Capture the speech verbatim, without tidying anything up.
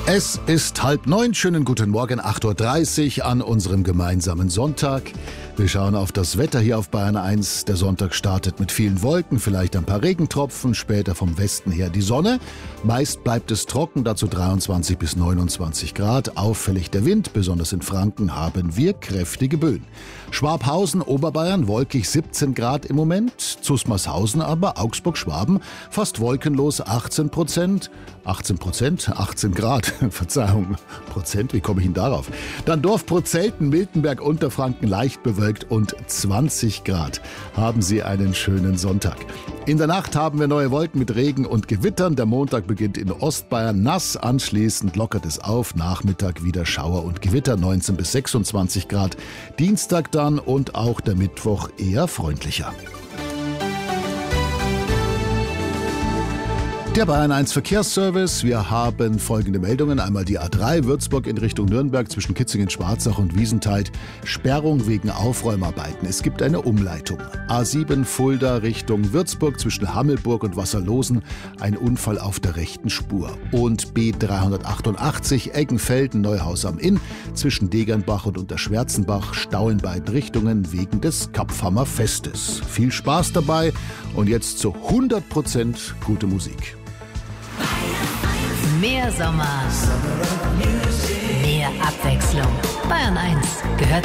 Es ist halb neun, schönen guten Morgen, acht Uhr dreißig an unserem gemeinsamen Sonntag. Wir schauen auf das Wetter hier auf Bayern eins. Der Sonntag startet mit vielen Wolken, vielleicht ein paar Regentropfen, später vom Westen her die Sonne. Meist bleibt es trocken, dazu dreiundzwanzig bis neunundzwanzig Grad. Auffällig der Wind, besonders in Franken haben wir kräftige Böen. Schwabhausen, Oberbayern, wolkig siebzehn Grad im Moment. Zusmarshausen aber, Augsburg-Schwaben, fast wolkenlos achtzehn Prozent. achtzehn Prozent? achtzehn Grad, Verzeihung, Prozent, wie komme ich denn darauf? Dann Dorf-Prozelten, Miltenberg, Unterfranken, leicht bewölkt und zwanzig Grad. Haben Sie einen schönen Sonntag. In der Nacht haben wir neue Wolken mit Regen und Gewittern. Der Montag beginnt in Ostbayern nass, anschließend lockert es auf. Nachmittag wieder Schauer und Gewitter, neunzehn bis sechsundzwanzig Grad. Dienstag dann und auch der Mittwoch eher freundlicher. Der Bayern eins Verkehrsservice. Wir haben folgende Meldungen. Einmal die A drei Würzburg in Richtung Nürnberg zwischen Kitzingen-Schwarzach und Wiesentheid. Sperrung wegen Aufräumarbeiten. Es gibt eine Umleitung. A sieben Fulda Richtung Würzburg zwischen Hammelburg und Wasserlosen. Ein Unfall auf der rechten Spur. Und B dreihundertachtundachtzig Eggenfelden Neuhaus am Inn zwischen Degernbach und Unterschwärzenbach. Stau in beiden Richtungen wegen des Kapfhammer Festes. Viel Spaß dabei und jetzt zu hundert Prozent gute Musik. Mehr Sommer, mehr Abwechslung. Bayern eins gehört